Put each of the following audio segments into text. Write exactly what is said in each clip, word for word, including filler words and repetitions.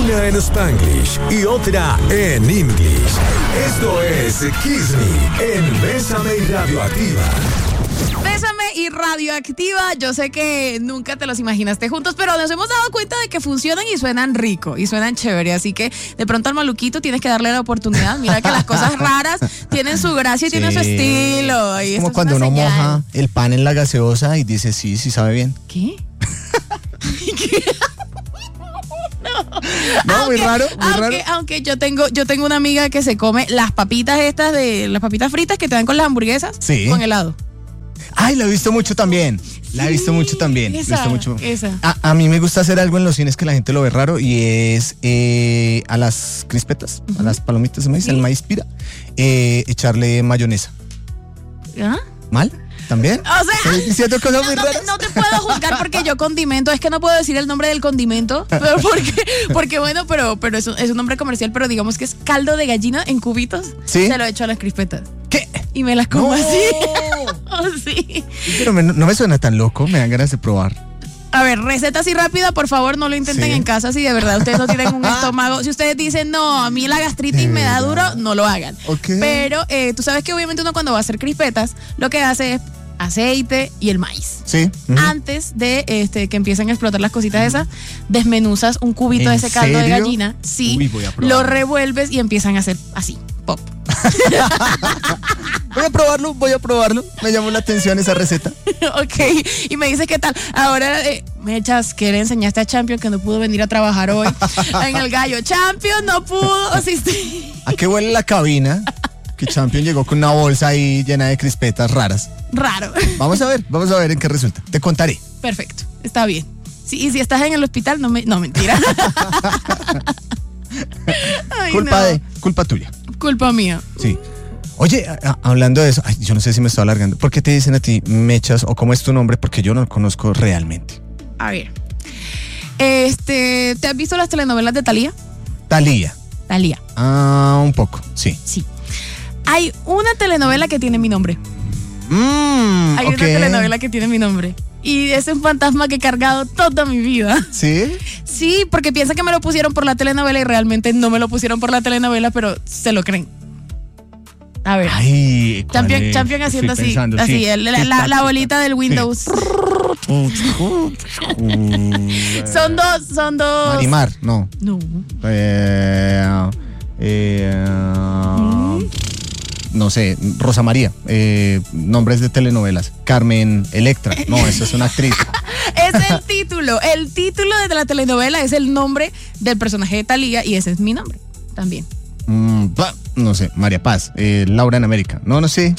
Una en Spanglish y otra en English. Esto es Kiss Me en Bésame y Radioactiva. Bésame y Radioactiva. Yo sé que nunca te los imaginaste juntos, pero nos hemos dado cuenta de que funcionan y suenan rico y suenan chévere. Así que de pronto al maluquito tienes que darle la oportunidad. Mira que las cosas raras tienen su gracia y sí. tienen su estilo. Y es como esto cuando es uno señal. moja el pan en la gaseosa y dice sí, sí sabe bien. ¿Qué? ¿Qué? No, no aunque, muy raro, muy aunque, raro. Aunque yo tengo, yo tengo una amiga que se come las papitas estas de las papitas fritas que te dan con las hamburguesas sí. con helado. Ay, la he visto mucho también. La he visto mucho también. Esa, la he visto mucho. Esa. A, a mí me gusta hacer algo en los cines que la gente lo ve raro y es eh, a las crispetas, uh-huh. a las palomitas de maíz, ¿sí? El maíz pira, eh, echarle mayonesa. ¿Ah? ¿Mal? ¿También? O sea, ¿estoy diciendo cosas no, muy no, raras? te, no te puedo juzgar porque yo condimento, es que no puedo decir el nombre del condimento, pero porque, porque bueno, pero, pero es, un, es un nombre comercial, pero digamos que es caldo de gallina en cubitos. ¿Sí? Se lo echo a las crispetas. ¿Qué? Y me las como no. así. Oh, sí. Pero me, no me suena tan loco, me dan ganas de probar. A ver, receta así rápida, por favor, no lo intenten sí. en casa si de verdad ustedes no tienen un estómago. Si ustedes dicen, no, a mí la gastritis me da duro, no lo hagan. Okay. Pero eh, tú sabes que obviamente uno cuando va a hacer crispetas, lo que hace es aceite y el maíz. Sí. Uh-huh. Antes de este, que empiecen a explotar las cositas esas, desmenuzas un cubito de ese caldo serio? de gallina. Sí. Uy, voy a lo revuelves y empiezan a hacer así, pop. Voy a probarlo, voy a probarlo. Me llamó la atención esa receta. Ok, y me dices qué tal. Ahora, eh, Mechas, ¿qué le enseñaste a Champion que no pudo venir a trabajar hoy en el gallo? Champion no pudo. Sí, sí. ¿A qué huele la cabina? Que Champion llegó con una bolsa ahí llena de crispetas raras. Raro. Vamos a ver, vamos a ver en qué resulta. Te contaré. Perfecto, está bien. Sí, y si estás en el hospital, no me, no, mentira. Ay, culpa no. de, culpa tuya. Culpa mía. Sí. Oye, a, hablando de eso, ay, yo no sé si me estoy alargando. ¿Por qué te dicen a ti Mechas o cómo es tu nombre? Porque yo no lo conozco realmente. A ver. Este, ¿te has visto las telenovelas de Thalía? Thalía. Thalía. Ah, un poco, sí. Sí. Hay una telenovela que tiene mi nombre. Mm, Hay okay. una telenovela que tiene mi nombre. Y es un fantasma que he cargado toda mi vida. ¿Sí? Sí, porque piensan que me lo pusieron por la telenovela y realmente no me lo pusieron por la telenovela, pero se lo creen. A ver. Ay, Champion, Champion haciendo así, pensando, así, sí. el, la, la, la bolita del Windows. Sí. son dos, son dos. Marimar, no. No. Eh, eh, ¿Mm? No sé, Rosa María, eh, nombres de telenovelas. Carmen Electra, no, esa es una actriz. Es el título, el título de la telenovela es el nombre del personaje de Thalía y ese es mi nombre también. Mm, no sé, María Paz, eh, Laura en América, no, no sé.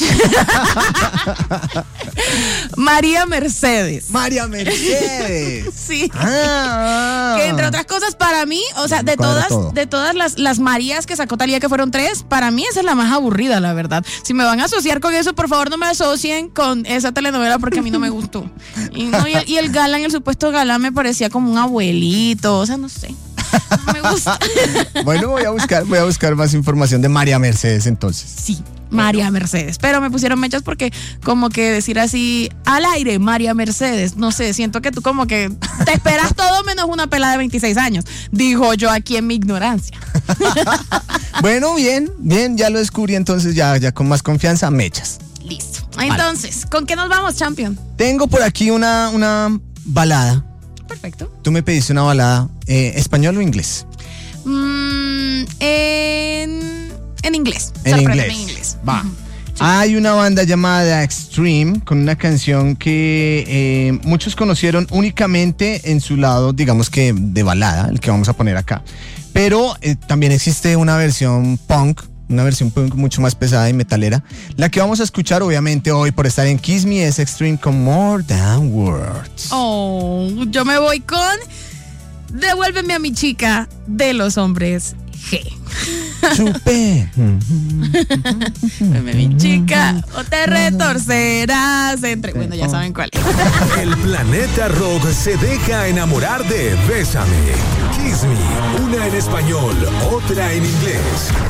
María Mercedes. María Mercedes. Sí. Ah, que entre otras cosas para mí, o sea, de todas, de todas las, las Marías que sacó Thalía, que fueron tres, para mí esa es la más aburrida, la verdad. Si me van a asociar con eso, por favor no me asocien con esa telenovela porque a mí no me gustó. Y, no, y, el, y el galán, el supuesto galán me parecía como un abuelito, o sea, no sé. No me gusta. Bueno, voy a buscar, voy a buscar más información de María Mercedes entonces. Sí, María Mercedes. Pero me pusieron Mechas porque como que decir así al aire, María Mercedes, no sé, siento que tú como que te esperas todo menos una pelada de veintiséis años. Digo yo aquí en mi ignorancia. Bueno, bien, bien, ya lo descubrí entonces, ya, ya con más confianza, Mechas. Listo. Entonces, ¿con qué nos vamos, Champion? Tengo por aquí una, una balada. Perfecto. Tú me pediste una balada, eh, ¿español o inglés? Mm, en, en inglés. En inglés. En inglés. Va. Uh-huh. Sí. Hay una banda llamada Extreme con una canción que eh, muchos conocieron únicamente en su lado, digamos que de balada, el que vamos a poner acá. Pero eh, también existe una versión punk, una versión punk mucho más pesada y metalera. La que vamos a escuchar obviamente hoy por estar en Kiss Me es Extreme con More Than Words. Oh, yo me voy con Devuélveme a mi chica de los hombres G. Chupé. Devuélveme a mi chica o te retorcerás entre... Bueno, ya saben cuál es. El planeta rock se deja enamorar de Bésame. Kiss Me, una en español, otra en inglés.